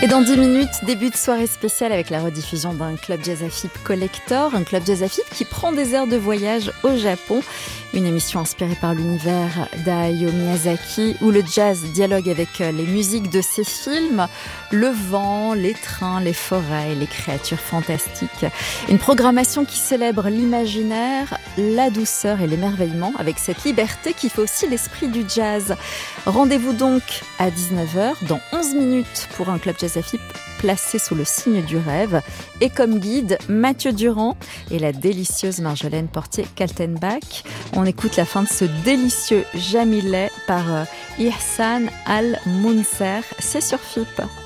Et dans 10 minutes, début de soirée spéciale avec la rediffusion d'un Club Jazz Afip Collector, un Club Jazz Afip qui prend des airs de voyage au Japon. Une émission inspirée par l'univers d'Hayao Miyazaki où le jazz dialogue avec les musiques de ses films, le vent, les trains, les forêts, les créatures fantastiques. Une programmation qui célèbre l'imaginaire, la douceur et l'émerveillement avec cette liberté qui fait aussi l'esprit du jazz. Rendez-vous donc à 19h dans 11 minutes pour un Club Jazz Afip placé sous le signe du rêve. Et comme guide, Mathieu Durand et la délicieuse Marjolaine Portier-Kaltenbach. On écoute la fin de ce délicieux Jamileh par Ihsan Al-Mounser. C'est sur FIP.